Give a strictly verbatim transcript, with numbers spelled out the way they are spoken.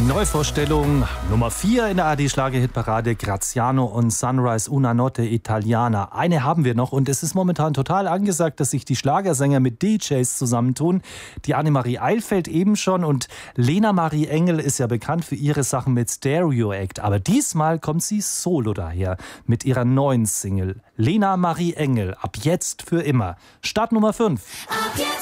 Neuvorstellung Nummer vier in der A R D-Schlager-Hitparade, Graziano und Sunrise Una Notte Italiana. Eine haben wir noch und es ist momentan total angesagt, dass sich die Schlagersänger mit D Js zusammentun. Die Annemarie Eilfeld eben schon und Lena Marie Engel ist ja bekannt für ihre Sachen mit Stereo Act. Aber diesmal kommt sie solo daher mit ihrer neuen Single. Lena Marie Engel, ab jetzt für immer. Start Nummer fünf. Ab jetzt